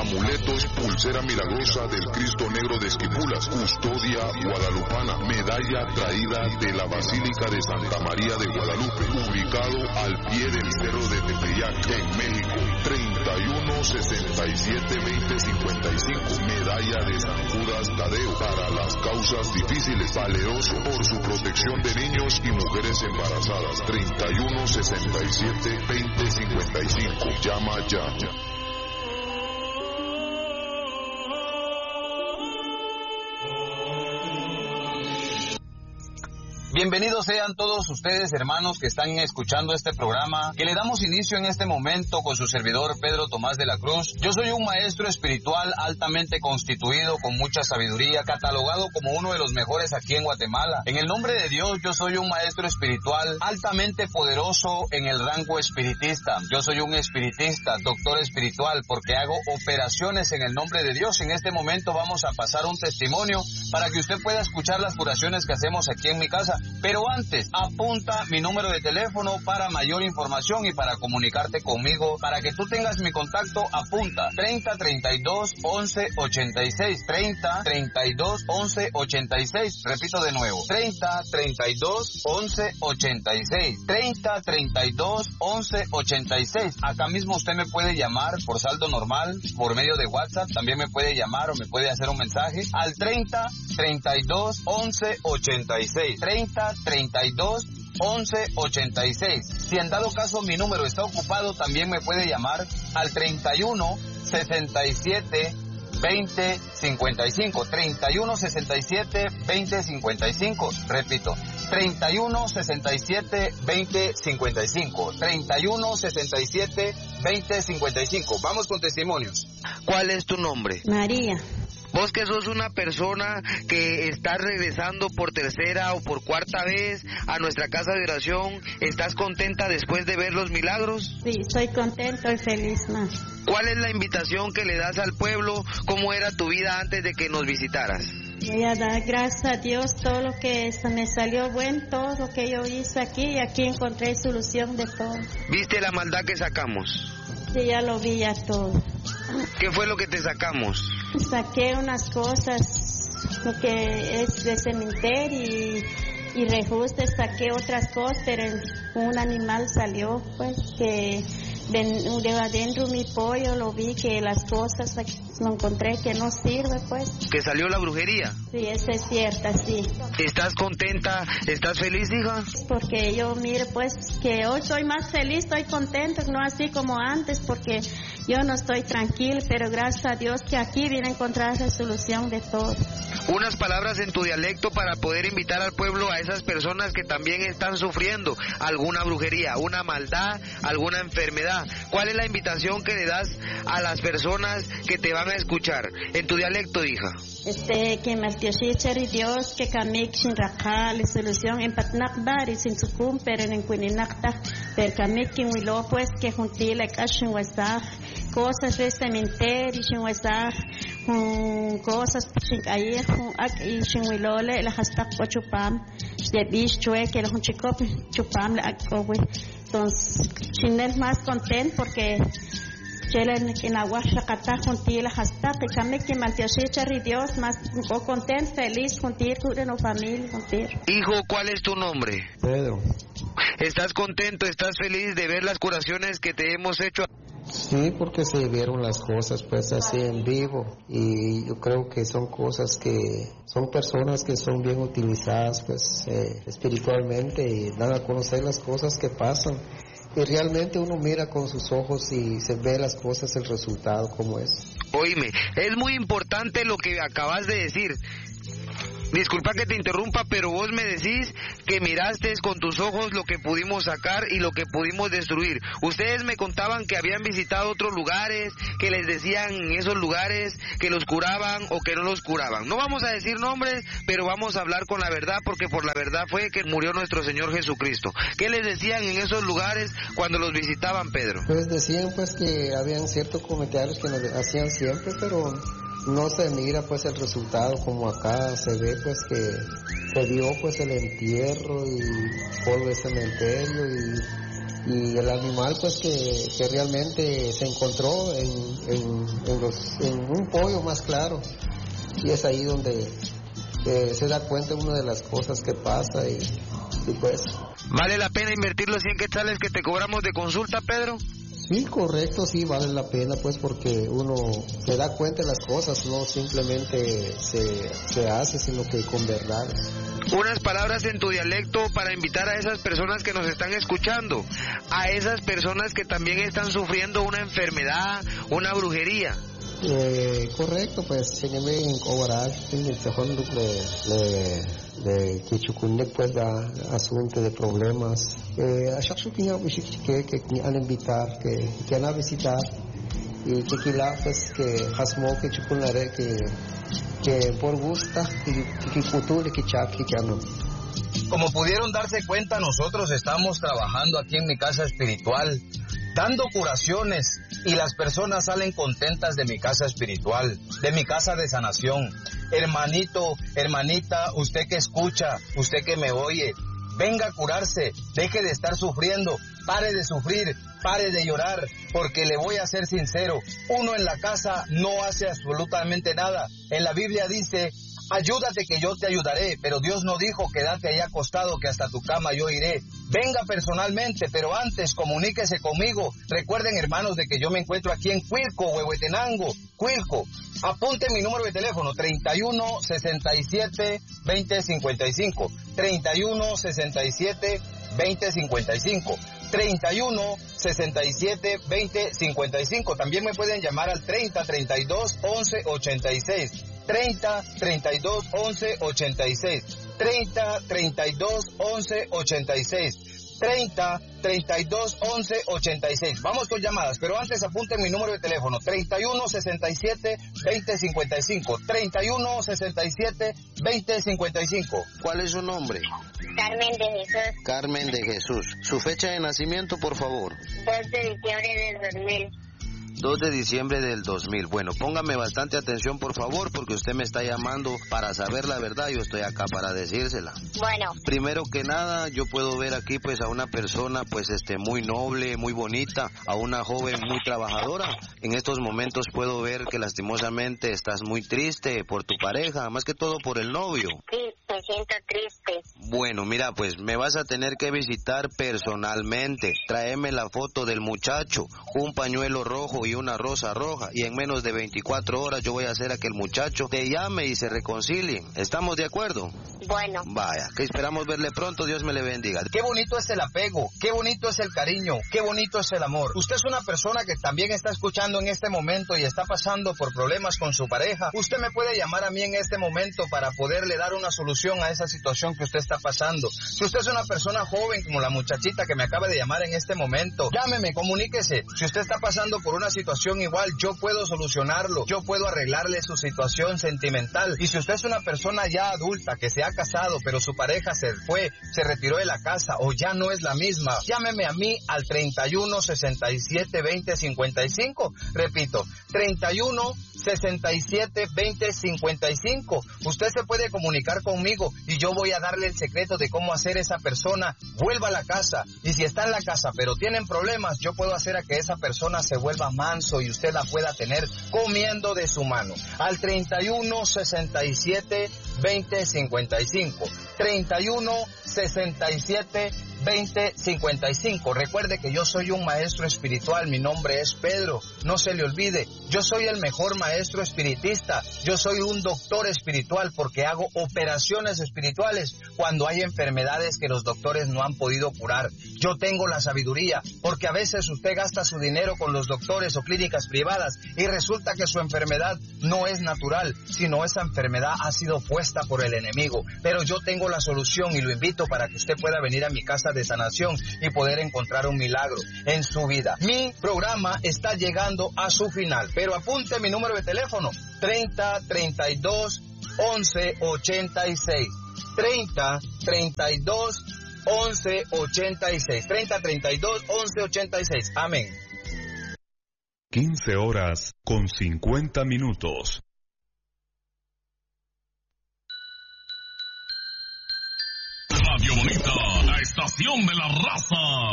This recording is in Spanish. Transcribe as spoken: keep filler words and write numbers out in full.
amuletos, pulsera milagrosa del Cristo Negro de Esquipulas, custodia guadalupana, medalla traída de la Basílica de Santa María de Guadalupe, ubicado al pie del Cerro de Tepeyac, en México, treinta y uno sesenta y siete veinte cincuenta y cinco, medalla de San Judas Tadeo, para las causas difíciles, valeroso por su protección de niños y mujeres embarazadas, treinta y uno sesenta y siete veinte cincuenta y cinco, llama ya. Bienvenidos sean todos ustedes, hermanos, que están escuchando este programa, que le damos inicio en este momento con su servidor Pedro Tomás de la Cruz. Yo soy un maestro espiritual altamente constituido, con mucha sabiduría, catalogado como uno de los mejores aquí en Guatemala. En el nombre de Dios, yo soy un maestro espiritual altamente poderoso en el rango espiritista. Yo soy un espiritista, doctor espiritual, porque hago operaciones en el nombre de Dios. En este momento vamos a pasar un testimonio para que usted pueda escuchar las curaciones que hacemos aquí en mi casa. Pero antes, apunta mi número de teléfono para mayor información y para comunicarte conmigo, para que tú tengas mi contacto. Apunta treinta treinta y dos once ochenta y seis, treinta treinta y dos once ochenta y seis. Repito de nuevo, treinta treinta y dos once ochenta y seis, treinta treinta y dos once ochenta y seis. Acá mismo usted me puede llamar por saldo normal, por medio de WhatsApp. También me puede llamar o me puede hacer un mensaje al treinta treinta y dos once ochenta y seis, treinta treinta y dos once ochenta y seis. Si en dado caso mi número está ocupado, también me puede llamar al treinta y uno sesenta y siete veinte cincuenta y cinco, treinta y uno sesenta y siete veinte cincuenta y cinco. Repito, treinta y uno sesenta y siete veinte cincuenta y cinco, treinta y uno sesenta y siete veinte cincuenta y cinco. Vamos con testimonios. ¿Cuál es tu nombre? María. Vos que sos una persona que estás regresando por tercera o por cuarta vez a nuestra casa de oración, ¿estás contenta después de ver los milagros? Sí, estoy contento y feliz, ma. ¿Cuál es la invitación que le das al pueblo? ¿Cómo era tu vida antes de que nos visitaras? Voy a dar gracias a Dios todo lo que me salió bueno, todo lo que yo hice aquí, y aquí encontré solución de todo. ¿Viste la maldad que sacamos? Sí, ya lo vi ya todo. ¿Qué fue lo que te sacamos? Saqué unas cosas, lo que es de cementerio y, y reajuste, saqué otras cosas, pero un animal salió, pues, que de, de adentro mi pollo lo vi, que las cosas lo encontré que no sirve, pues. ¿Que salió la brujería? Sí, eso es cierto, sí. ¿Estás contenta? ¿Estás feliz, hija? Porque yo miro, pues, que hoy estoy más feliz, estoy contenta, no así como antes, porque yo no estoy tranquila, pero gracias a Dios que aquí viene a encontrar la solución de todo. Unas palabras en tu dialecto para poder invitar al pueblo, a esas personas que también están sufriendo alguna brujería, una maldad, alguna enfermedad. ¿Cuál es la invitación que le das a las personas que te van a escuchar? En tu dialecto, hija. Este, que me y Dios, que kamik sin raja, la solución en patnak bari sin sukum, pero en cuininakta, pero kamik que huilo, pues, que juntile kashin wasaj, cosas de cementerio, sin wasaj, cosas sin ayer, ak y sin huilole, la hashtag po chupam, de bish chue, que los chicos chupam la akkowe. Entonces, chinel más contento porque en agua shakata junti la hasta que came que mantiose Dios más contento, feliz juntir con la familia juntir. Hijo, ¿cuál es tu nombre? Pedro. ¿Estás contento, estás feliz de ver las curaciones que te hemos hecho? Sí, porque se vieron las cosas pues así en vivo, y yo creo que son cosas que son personas que son bien utilizadas pues eh, espiritualmente, y dan a conocer las cosas que pasan. Y realmente uno mira con sus ojos y se ve las cosas, el resultado como es. Oíme, es muy importante lo que acabas de decir. Disculpa que te interrumpa, pero vos me decís que miraste con tus ojos lo que pudimos sacar y lo que pudimos destruir. Ustedes me contaban que habían visitado otros lugares, que les decían en esos lugares que los curaban o que no los curaban. No vamos a decir nombres, pero vamos a hablar con la verdad, porque por la verdad fue que murió nuestro Señor Jesucristo. ¿Qué les decían en esos lugares cuando los visitaban, Pedro? Pues decían pues que habían ciertos comentarios que nos hacían siempre, pero no se mira pues el resultado como acá se ve, pues que se dio pues el entierro y polvo de cementerio, y y el animal pues que, que realmente se encontró en, en, en, los, en un pollo más claro, y es ahí donde eh, se da cuenta una de las cosas que pasa y, y pues... ¿Vale la pena invertir los cien quetzales que te cobramos de consulta, Pedro? Sí, correcto, sí, vale la pena, pues, porque uno se da cuenta de las cosas, no simplemente se, se hace, sino que con verdad. Unas palabras en tu dialecto para invitar a esas personas que nos están escuchando, a esas personas que también están sufriendo una enfermedad, una brujería. Eh, correcto, pues, se me en cobrar, le le que chucunek pues da asunto de problemas. Eh, a chaque que que que han invitar que que han a visitar y que quila pues que hasmo que chucunare que que por gusta y que futuro que chap que no. Como pudieron darse cuenta, nosotros estamos trabajando aquí en mi casa espiritual, dando curaciones, y las personas salen contentas de mi casa espiritual, de mi casa de sanación. Hermanito, hermanita, usted que escucha, usted que me oye, venga a curarse, deje de estar sufriendo, pare de sufrir, pare de llorar, porque le voy a ser sincero, uno en la casa no hace absolutamente nada. En la Biblia dice: ayúdate que yo te ayudaré, pero Dios no dijo quédate ahí acostado que hasta tu cama yo iré. Venga personalmente, pero antes comuníquese conmigo. Recuerden, hermanos, de que yo me encuentro aquí en Cuilco, Huehuetenango, Cuilco. Apunte mi número de teléfono, treinta y uno, sesenta y siete, veinte, cincuenta y cinco. treinta y uno, sesenta y siete, veinte, cincuenta y cinco. treinta y uno, sesenta y siete, veinte, cincuenta y cinco. También me pueden llamar al treinta, treinta y dos, once, ochenta y seis. treinta, treinta y dos, once, ochenta y seis. treinta, treinta y dos, once, ochenta y seis. treinta, treinta y dos, once, ochenta y seis. Vamos con llamadas, pero antes apunten mi número de teléfono, treinta y uno, sesenta y siete, veinte, cincuenta y cinco. treinta y uno, sesenta y siete, veinte, cincuenta y cinco. ¿Cuál es su nombre? Carmen de Jesús. Carmen de Jesús. Su fecha de nacimiento, por favor. dos de diciembre del dos mil. dos de diciembre del dos mil. Bueno, póngame bastante atención, por favor, porque usted me está llamando para saber la verdad. Yo estoy acá para decírsela. Bueno. Primero que nada, yo puedo ver aquí pues a una persona pues este muy noble, muy bonita, a una joven muy trabajadora. En estos momentos puedo ver que lastimosamente estás muy triste por tu pareja, más que todo por el novio. Sí, me siento triste. Bueno, mira, pues me vas a tener que visitar personalmente. Tráeme la foto del muchacho, un pañuelo rojo y una rosa roja, y en menos de veinticuatro horas yo voy a hacer a que el muchacho te llame y se reconcilien. ¿Estamos de acuerdo? Bueno. Vaya, que esperamos verle pronto, Dios me le bendiga. Qué bonito es el apego, qué bonito es el cariño, qué bonito es el amor. Usted es una persona que también está escuchando en este momento y está pasando por problemas con su pareja. Usted me puede llamar a mí en este momento para poderle dar una solución a esa situación que usted está pasando. Si usted es una persona joven como la muchachita que me acaba de llamar en este momento, llámeme, comuníquese. Si usted está pasando por una situación igual, yo puedo solucionarlo, yo puedo arreglarle su situación sentimental. Y si usted es una persona ya adulta que se ha casado, pero su pareja se fue, se retiró de la casa o ya no es la misma, llámeme a mí al treinta y uno, sesenta y siete, veinte, cincuenta y cinco. Repito, treinta y uno, sesenta y siete, veinte, cincuenta y cinco. Usted se puede comunicar conmigo y yo voy a darle el secreto de cómo hacer esa persona vuelva a la casa. Y si está en la casa pero tienen problemas, yo puedo hacer a que esa persona se vuelva manso y usted la pueda tener comiendo de su mano. Al treinta y uno, sesenta y siete, veinte, cincuenta y cinco. treinta y uno, sesenta y siete, veinte, cincuenta y cinco. Recuerde que yo soy un maestro espiritual, mi nombre es Pedro, no se le olvide, yo soy el mejor maestro espiritista, yo soy un doctor espiritual porque hago operaciones espirituales cuando hay enfermedades que los doctores no han podido curar. Yo tengo la sabiduría, porque a veces usted gasta su dinero con los doctores o clínicas privadas y resulta que su enfermedad no es natural, sino esa enfermedad ha sido puesta por el enemigo. Pero yo tengo la solución y lo invito para que usted pueda venir a mi casa de sanación y poder encontrar un milagro en su vida. Mi programa está llegando a su final, pero apunte mi número de teléfono, treinta, treinta y dos, once, ochenta y seis. treinta, treinta y dos, once, ochenta y seis. treinta, treinta y dos, once, ochenta y seis. Amén. quince horas con cincuenta minutos. Radio Bonita, la estación de la raza.